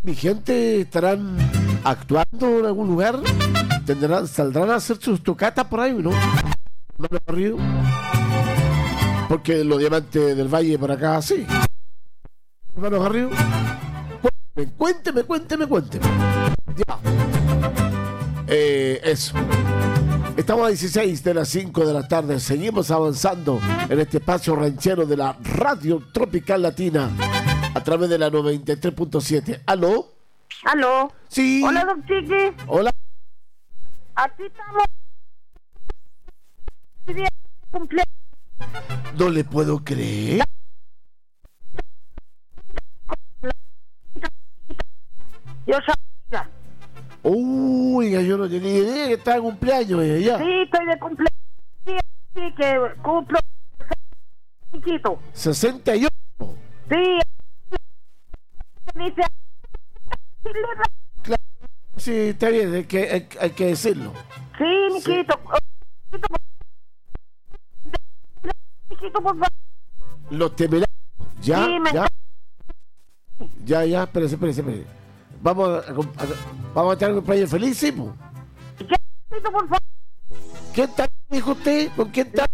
mi gente estarán actuando en algún lugar, saldrán a hacer sus tocatas por ahí, ¿no? Hermano Garrido. Porque los Diamantes del Valle por acá, sí. Hermano Garrido. Cuénteme. Ya. Eso. Estamos a 16 de las 5 de la tarde. Seguimos avanzando en este espacio ranchero de la Radio Tropical Latina a través de la 93.7. ¿Aló? ¿Aló? Sí. Hola, don Chiqui. Hola. Aquí estamos. Cumpleaños. No le puedo creer. Yo sabía. Uy, yo no tenía idea que estaba en cumpleaños ya. Sí, estoy de cumpleaños. Sí, que cumplo. Chiquito. 68. Sí. Dice. Claro, sí, está bien, hay que decirlo. Sí, Niquito. Niquito, por favor. Los temerarios. Ya, Sí, ya, espérese. Vamos a tener un cumpleaños feliz, ¿sí, po? Niquito, por favor. ¿Quién está, dijo usted? ¿Con quién está?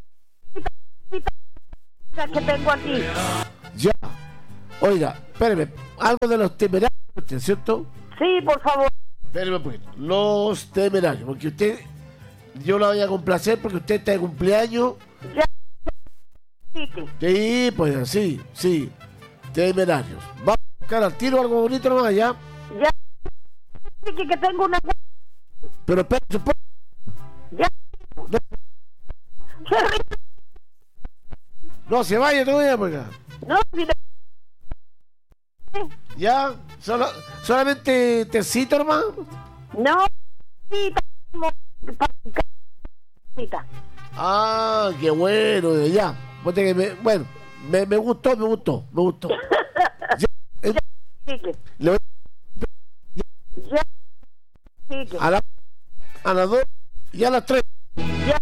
Que tengo aquí. Ya. Oiga, espéreme, algo de los temerarios, ¿cierto? Sí, por favor. Espéreme pues, los temerarios, porque usted, yo la voy a complacer porque usted está de cumpleaños. Ya. Chiqui. Sí, pues así, sí, temerarios. Vamos a buscar al tiro algo bonito nomás, ya. Ya. Chiqui, que tengo una. Pero espérese, Ya. no se vaya todavía por acá. No, mira. Ya, solamente tecito, hermano. No, sí, Ah, qué bueno, ya. Bueno, me gustó. Ya, le voy Ya, a las 2 y a las 3.